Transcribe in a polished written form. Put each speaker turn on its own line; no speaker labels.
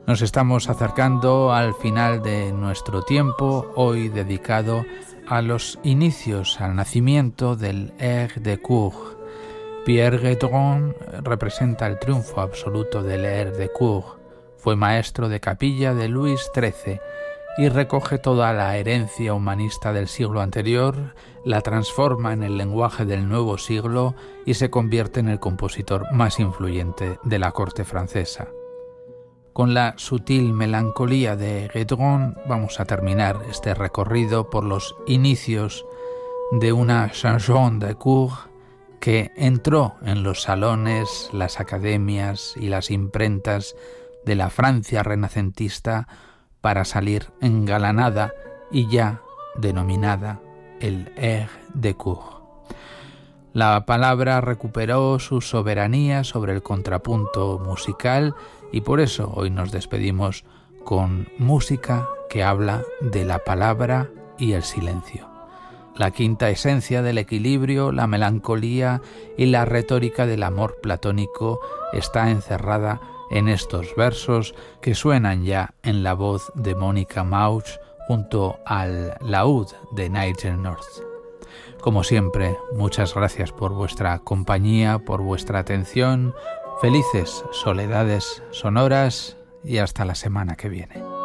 Nos estamos acercando al final de nuestro tiempo, hoy dedicado a los inicios, al nacimiento del air de cour. Pierre Guédron representa el triunfo absoluto del air de cour. Fue maestro de capilla de Luis XIII y recoge toda la herencia humanista del siglo anterior, la transforma en el lenguaje del nuevo siglo y se convierte en el compositor más influyente de la corte francesa. Con la sutil melancolía de Guédron vamos a terminar este recorrido por los inicios de una chanson de cour que entró en los salones, las academias y las imprentas de la Francia renacentista para salir engalanada y ya denominada el air de cour. La palabra recuperó su soberanía sobre el contrapunto musical y por eso hoy nos despedimos con música que habla de la palabra y el silencio. La quinta esencia del equilibrio, la melancolía y la retórica del amor platónico está encerrada en estos versos que suenan ya en la voz de Mónica Mauch junto al laúd de Nigel North. Como siempre, muchas gracias por vuestra compañía, por vuestra atención. Felices soledades sonoras y hasta la semana que viene.